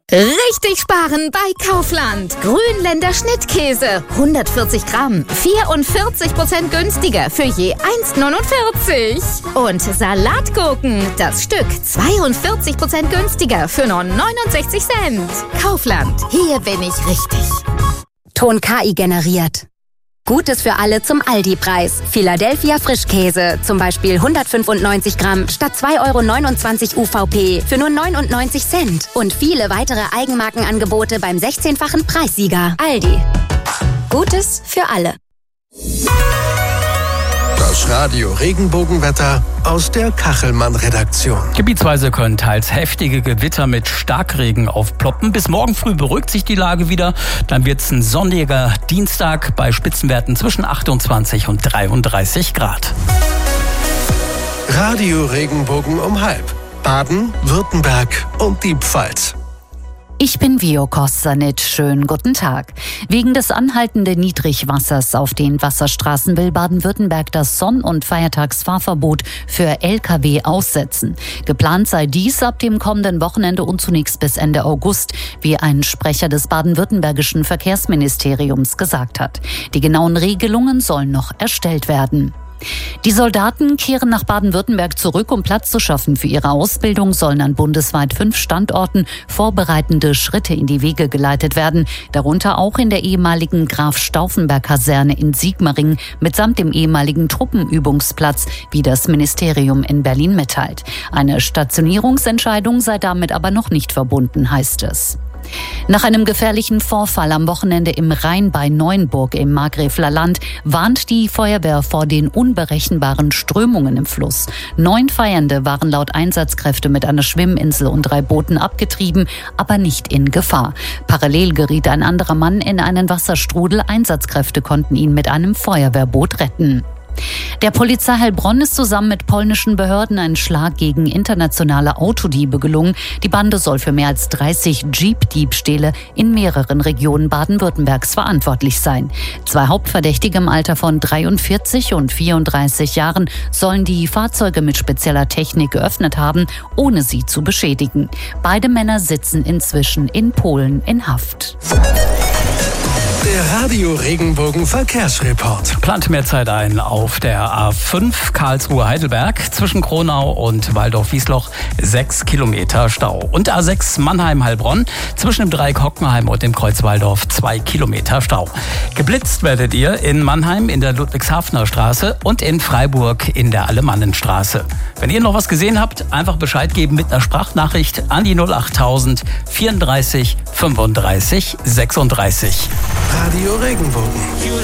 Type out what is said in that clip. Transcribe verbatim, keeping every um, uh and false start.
Richtig sparen bei Kaufland. Grünländer Schnittkäse. hundertvierzig Gramm. vierundvierzig Prozent günstiger für je eins neunundvierzig. Und Salatgurken. Das Stück zweiundvierzig Prozent günstiger für nur neunundsechzig Cent. Kaufland. Hier bin ich richtig. Ton K I generiert. Gutes für alle zum Aldi-Preis. Philadelphia Frischkäse, zum Beispiel hundertfünfundneunzig Gramm statt zwei Euro neunundzwanzig U V P für nur neunundneunzig Cent. Und viele weitere Eigenmarkenangebote beim sechzehnfachen Preissieger. Aldi. Gutes für alle. Das Radio Regenbogenwetter aus der Kachelmann-Redaktion. Gebietsweise können teils heftige Gewitter mit Starkregen aufploppen. Bis morgen früh beruhigt sich die Lage wieder. Dann wird es ein sonniger Dienstag bei Spitzenwerten zwischen achtundzwanzig und dreiunddreißig Grad. Radio Regenbogen um halb. Baden, Württemberg und die Pfalz. Ich bin Vio Kostanic. Schönen guten Tag. Wegen des anhaltenden Niedrigwassers auf den Wasserstraßen will Baden-Württemberg das Sonn- und Feiertagsfahrverbot für L K W aussetzen. Geplant sei dies ab dem kommenden Wochenende und zunächst bis Ende August, wie ein Sprecher des baden-württembergischen Verkehrsministeriums gesagt hat. Die genauen Regelungen sollen noch erstellt werden. Die Soldaten kehren nach Baden-Württemberg zurück, um Platz zu schaffen. Für ihre Ausbildung sollen an bundesweit fünf Standorten vorbereitende Schritte in die Wege geleitet werden. Darunter auch in der ehemaligen Graf-Stauffenberg-Kaserne in Sigmaringen mitsamt dem ehemaligen Truppenübungsplatz, wie das Ministerium in Berlin mitteilt. Eine Stationierungsentscheidung sei damit aber noch nicht verbunden, heißt es. Nach einem gefährlichen Vorfall am Wochenende im Rhein bei Neuenburg im Markgräfler Land warnt die Feuerwehr vor den unberechenbaren Strömungen im Fluss. Neun Feiernde waren laut Einsatzkräfte mit einer Schwimminsel und drei Booten abgetrieben, aber nicht in Gefahr. Parallel geriet ein anderer Mann in einen Wasserstrudel. Einsatzkräfte konnten ihn mit einem Feuerwehrboot retten. Der Polizei Heilbronn ist zusammen mit polnischen Behörden ein Schlag gegen internationale Autodiebe gelungen. Die Bande soll für mehr als dreißig Jeep-Diebstähle in mehreren Regionen Baden-Württembergs verantwortlich sein. Zwei Hauptverdächtige im Alter von dreiundvierzig und vierunddreißig Jahren sollen die Fahrzeuge mit spezieller Technik geöffnet haben, ohne sie zu beschädigen. Beide Männer sitzen inzwischen in Polen in Haft. Der Radio Regenbogen Verkehrsreport. Plant mehr Zeit ein auf der A fünf Karlsruhe-Heidelberg zwischen Kronau und Waldorf-Wiesloch sechs Kilometer Stau. Und A sechs Mannheim-Heilbronn zwischen dem Dreieck Hockenheim und dem Kreuz Waldorf zwei Kilometer Stau. Geblitzt werdet ihr in Mannheim in der Ludwigshafener Straße und in Freiburg in der Alemannenstraße. Wenn ihr noch was gesehen habt, einfach Bescheid geben mit einer Sprachnachricht an die null achttausend vierunddreißig fünfunddreißig sechsunddreißig. Radio Regenbogen.